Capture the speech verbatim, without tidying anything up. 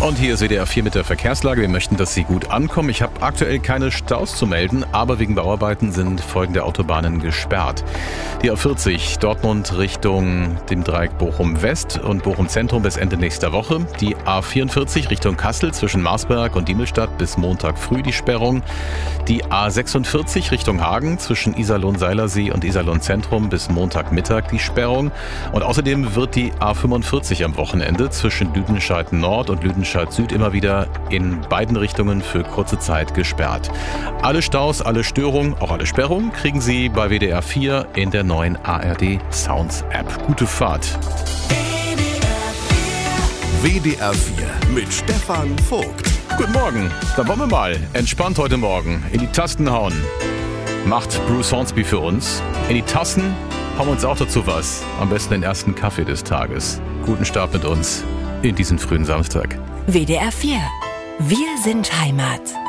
Und hier ist W D R vier mit der Verkehrslage. Wir möchten, dass Sie gut ankommen. Ich habe aktuell keine Staus zu melden, aber wegen Bauarbeiten sind folgende Autobahnen gesperrt. Die A vierzig Dortmund Richtung dem Dreieck Bochum West und Bochum Zentrum bis Ende nächster Woche. Die A vierundvierzig Richtung Kassel zwischen Marsberg und Diemelstadt bis Montag früh die Sperrung. Die A sechsundvierzig Richtung Hagen zwischen Iserlohn-Seilersee und Iserlohn-Zentrum bis Montagmittag die Sperrung. Und außerdem wird die A fünfundvierzig am Wochenende zwischen Lüdenscheid Nord und Lüdenscheid Süd immer wieder in beiden Richtungen für kurze Zeit gesperrt. Alle Staus, alle Störungen, auch alle Sperrungen kriegen Sie bei W D R vier in der neuen A R D Sounds App. Gute Fahrt. W D R vier mit Stefan Vogt. Guten Morgen. Dann wollen wir mal entspannt heute Morgen in die Tasten hauen. Macht Bruce Hornsby für uns. In die Tassen hauen wir uns auch dazu was. Am besten den ersten Kaffee des Tages. Guten Start mit uns in diesen frühen Samstag. W D R vier. Wir sind Heimat.